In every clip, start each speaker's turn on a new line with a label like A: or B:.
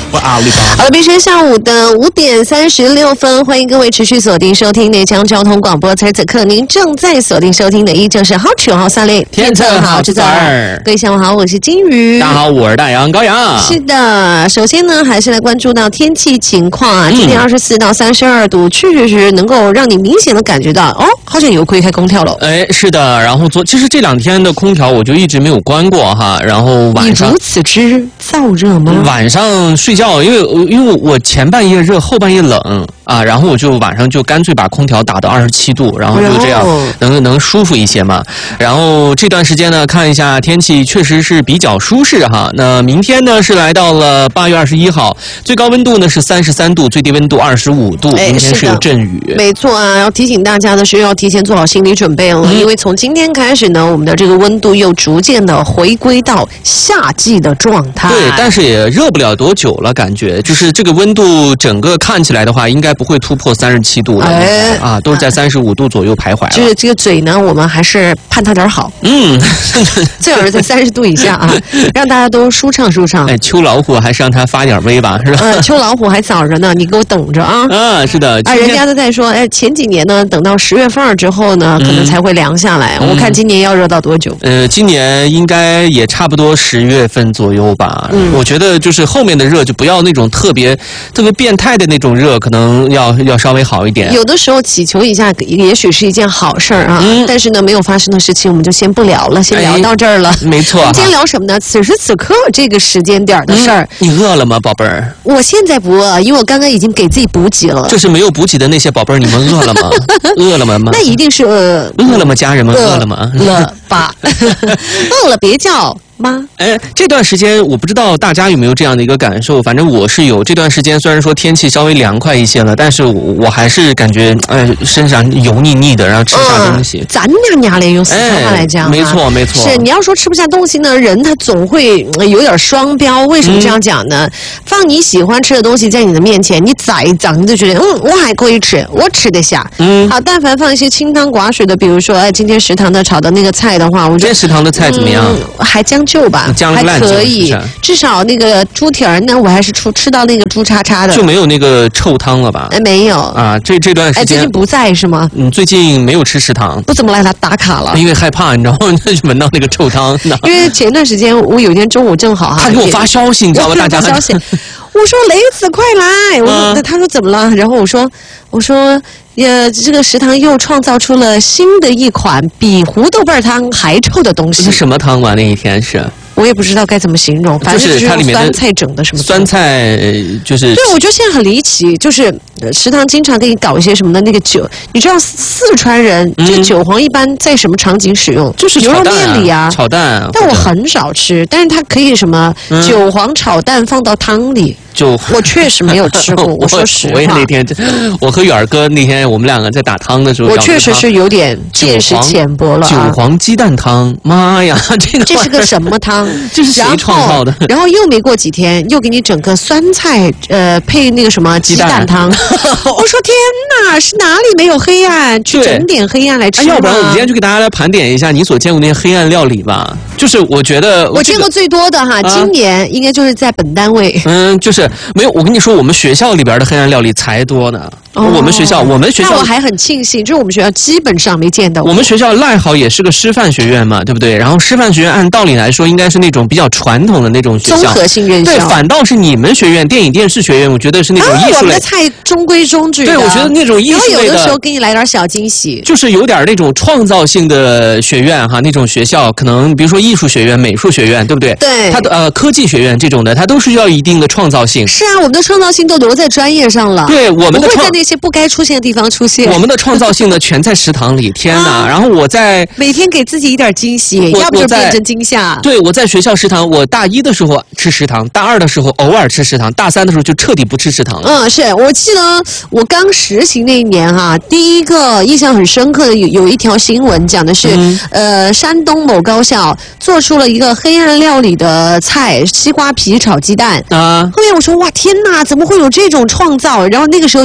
A: 我阿里巴巴。
B: 好了，北时下午的5点36分，欢迎各位持续锁定收听内江交通广播。此刻您正在锁定收听的依旧是好吃好三类
A: 天秤好制造二。
B: 各位下午好，我是金鱼。
A: 大家好，我是大洋高阳。
B: 是的，首先呢，还是来关注到天气情况啊。今天24到32度，确实能够让你明显的感觉到，哦，好像有可以开空调了。
A: 哎，是的。然后其实这2天的空调我就一直没有关过哈。然后晚上
B: 你如此之燥热吗？
A: 晚上睡觉，因为我前半夜热，后半夜冷啊，然后我就晚上就干脆把空调打到27度，然后就这样能舒服一些嘛。然后这段时间呢，看一下天气确实是比较舒适哈。那明天呢是来到了8月21号，最高温度呢是33度，最低温度25度，明天是有阵雨。
B: 没错啊，要提醒大家的是要提前做好心理准备了，因为从今天开始呢，我们的这个温度又逐渐的回归到夏季的状态。
A: 对，但是也热不了多久了，感觉就是这个温度整个看起来的话，应该不会突破37度了，啊，都是在35度左右徘徊了。
B: 就是这个嘴呢，我们还是盼它点好，最好是在30度以下啊，让大家都舒畅舒畅。
A: 哎，秋老虎还是让它发点威吧，是吧？
B: 秋老虎还早着呢，你给我等着啊！
A: 啊，是的，
B: 啊，人家都在说，哎，前几年呢，等到10月份之后呢，可能才会凉下来。我看今年要热到多久？
A: 今年应该也差不多10月份左右吧。我觉得就是后面的热就不要那种特别变态的那种热，可能要稍微好一点。
B: 有的时候祈求一下，也许是一件好事儿啊。但是呢，没有发生的事情，我们就先不聊了，先聊到这儿了。
A: 没错。
B: 今天聊什么呢？此时此刻这个时间点的事儿。
A: 你饿了吗，宝贝儿？
B: 我现在不饿，因为我刚刚已经给自己补给了。
A: 就是没有补给的那些宝贝儿，你们饿了吗？饿了吗？
B: 那一定是饿
A: 了吗？家人们饿了吗？
B: 了吧？饿了别叫妈。
A: 哎，这段时间我不知道大家有没有这样的一个感受，反正我是有。这段时间虽然说天气稍微凉快一些了，但是我还是感觉身上油腻腻的，然后吃不下东西。
B: 咱俩嘞，用四川话来讲，
A: 没错没错。
B: 是你要说吃不下东西呢，人他总会有点双标。为什么这样讲呢？放你喜欢吃的东西在你的面前，你宰一宰，你就觉得我还可以吃，我吃得下。好，但凡放一些清汤寡水的，比如说今天食堂的炒的那个菜的话，我觉得
A: 食堂的菜怎么样？
B: 还将就吧，还可以，至少那个猪蹄儿呢，我还是吃到那个猪叉叉的，
A: 就没有那个臭汤了吧？
B: 哎，没有
A: 啊，这段时间
B: 最近不在是吗？
A: 最近没有吃食堂，
B: 不怎么来打卡了，
A: 因为害怕，你知道吗？就闻到那个臭汤。
B: 因为前段时间我有一天中午正好
A: 他给我发消息，你知道吗？大家
B: 发消息，我说雷子快来，我说他说怎么了？然后我说。这个食堂又创造出了新的一款比胡豆瓣汤还臭的东西。
A: 是什么汤嘛？那一天是。
B: 我也不知道该怎么形容，反正就是用酸菜整的什么
A: 酸菜，就是
B: 对，我觉得现在很离奇，就是食堂经常给你搞一些什么的那个酒，你知道四川人这个酒黄一般在什么场景使用？
A: 就是
B: 牛肉面里啊，
A: 炒蛋。
B: 但我很少吃，但是它可以什么酒黄炒蛋放到汤里。我确实没有吃过，我说实话。
A: 我也那天，我和远儿哥那天我们2个在打汤的时候，
B: 我确实是有点见识浅薄了。
A: 酒黄鸡蛋汤，妈呀，
B: 这是个什么汤？
A: 这是谁创造的？
B: 然后又没过几天，又给你整个酸菜配那个什么鸡蛋汤。我说天哪，是哪里没有黑暗？去整点黑暗来吃吗？
A: 要不然我们今天就给大家来盘点一下你所见过那些黑暗料理吧。就是我觉得
B: 我见过最多的哈，今年应该就是在本单位。
A: 就是没有。我跟你说，我们学校里边的黑暗料理才多呢。我们学校，
B: 那我还很庆幸，就是我们学校基本上没见到。
A: 我们学校赖好也是个师范学院嘛，对不对？然后师范学院按道理来说应该是那种比较传统的那种学校，
B: 综合性院校。
A: 对，反倒是你们学院电影电视学院，我觉得是那种艺术类。
B: 我们的菜中规中矩的。
A: 对，我觉得那种艺术类的。
B: 然后有的时候给你来点小惊喜，
A: 就是有点那种创造性的学院哈，那种学校可能比如说艺术学院、美术学院，对不对？
B: 对。
A: 它的科技学院这种的，它都是要一定的创造性。
B: 是啊，我们的创造性都留在专业上了。
A: 对，我们的
B: 不会在那些不该出现的地方出现。
A: 我们的创造性呢，全在食堂里。天哪！然后我在
B: 每天给自己一点惊喜，要不就变成惊吓。
A: 对，我在学校食堂，我大1的时候吃食堂，大2的时候偶尔吃食堂，大3的时候就彻底不吃食堂了。
B: 是我记得我刚实习那一年哈，第一个印象很深刻的有一条新闻讲的是，山东某高校做出了一个黑暗料理的菜，西瓜皮炒鸡蛋啊。后面我说哇天哪，怎么会有这种创造？然后那个时候觉得还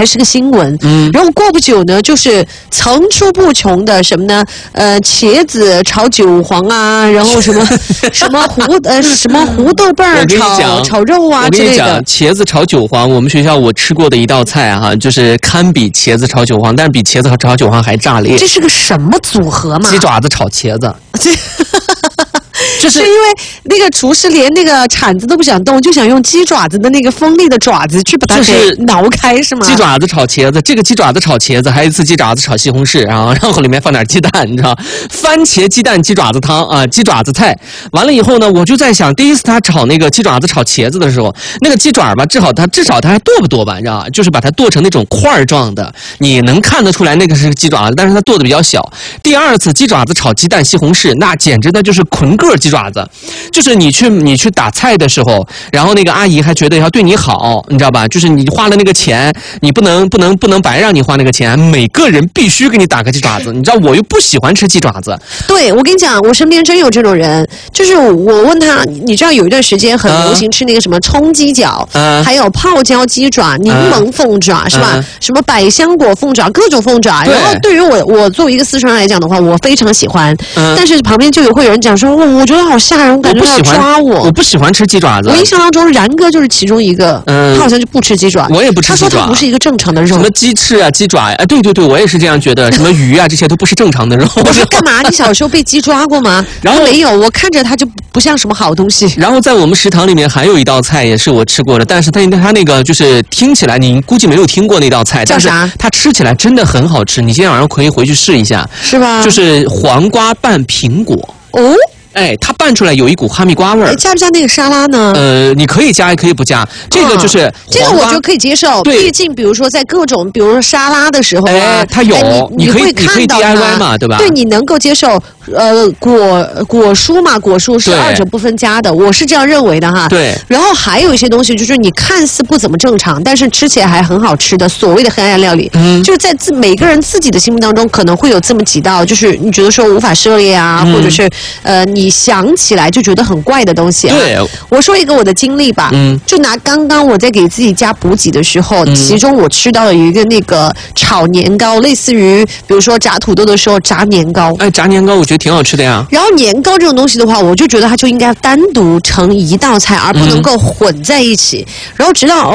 B: 还是个新闻。然后过不久呢，就是层出不穷的什么呢？茄子炒韭黄啊，然后什么什么胡豆瓣炒肉啊之类的。我跟你讲，
A: 茄子炒韭黄，我们学校我吃过的一道菜哈，就是堪比茄子炒韭黄，但是比茄子炒韭黄还炸裂。
B: 这是个什么组合嘛？
A: 鸡爪子炒茄子。
B: 就是因为那个厨师连那个铲子都不想动，就想用鸡爪子的那个锋利的爪子去把它给挠开，是吗？
A: 鸡爪子炒茄子，这个鸡爪子炒茄子，还有一次鸡爪子炒西红柿，然后里面放点鸡蛋，你知道，番茄鸡蛋鸡爪子汤啊，鸡爪子菜。完了以后呢，我就在想，第一次他炒那个鸡爪子炒茄子的时候，那个鸡爪吧，至少它还剁不剁吧，你知道吧？就是把它剁成那种块状的，你能看得出来那个是鸡爪子，但是它剁的比较小。第二次鸡爪子炒鸡蛋西红柿，那简直的就是捆个鸡爪子，就是你去打菜的时候，然后那个阿姨还觉得要对你好，你知道吧？就是你花了那个钱，你不能白让你花那个钱，每个人必须给你打个鸡爪子。你知道我又不喜欢吃鸡爪子。
B: 对，我跟你讲，我身边真有这种人，就是我问他，你知道有一段时间很流行吃那个什么冲鸡脚，还有泡椒鸡爪、柠檬凤爪，是吧？什么百香果凤爪，各种凤爪。然后对于我作为一个四川人来讲的话，我非常喜欢，但是旁边就会有人讲说，我觉得好吓人，我感觉要抓我。
A: 我不喜欢吃鸡爪子。
B: 我印象当中，然哥就是其中一个，他好像就不吃鸡爪。
A: 我也不吃鸡爪。
B: 他说他不是一个正常的肉。
A: 什么鸡翅啊、鸡爪啊，对，我也是这样觉得。什么鱼啊，这些都不是正常的肉。
B: 我说干嘛？你小时候被鸡抓过吗？然后没有，我看着它就不像什么好东西。
A: 然后在我们食堂里面还有一道菜也是我吃过的，但是它那个就是听起来你估计没有听过那道菜，
B: 叫啥？
A: 但是它吃起来真的很好吃。你今天晚上可以回去试一下，
B: 是吧？
A: 就是黄瓜拌苹果。
B: 哦。
A: 哎，它拌出来有一股哈密瓜味儿。
B: 加不加那个沙拉呢？
A: 你可以加，也可以不加。这个就是
B: 这个我就可以接受。毕竟比如说在各种，比如说沙拉的时候啊，
A: 它有，你可以 DIY 嘛，对吧？
B: 对，你能够接受。果蔬嘛，果蔬是二者不分家的，我是这样认为的哈。
A: 对。
B: 然后还有一些东西，就是你看似不怎么正常，但是吃起来还很好吃的所谓的黑暗料理，就是在每个人自己的心目当中，可能会有这么几道，就是你觉得说无法涉猎啊，或者是你想起来就觉得很怪的东西啊。
A: 对。
B: 我说一个我的经历吧，就拿刚刚我在给自己加补给的时候，其中我吃到了一个那个炒年糕，类似于比如说炸土豆的时候炸年糕。
A: 哎，炸年糕我觉得挺好吃的呀。
B: 然后年糕这种东西的话，我就觉得它就应该单独成一道菜，而不能够混在一起。然后直到